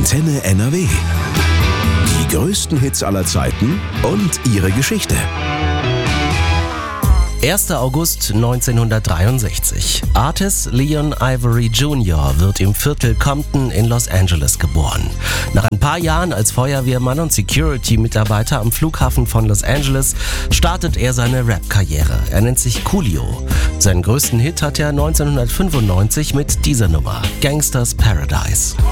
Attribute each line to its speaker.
Speaker 1: Antenne NRW. Die größten Hits aller Zeiten und ihre Geschichte.
Speaker 2: 1. August 1963. Artis Leon Ivory Jr. wird im Viertel Compton in Los Angeles geboren. Nach ein paar Jahren als Feuerwehrmann und Security-Mitarbeiter am Flughafen von Los Angeles startet er seine Rap-Karriere. Er nennt sich Coolio. Seinen größten Hit hat er 1995 mit dieser Nummer, Gangsta's Paradise.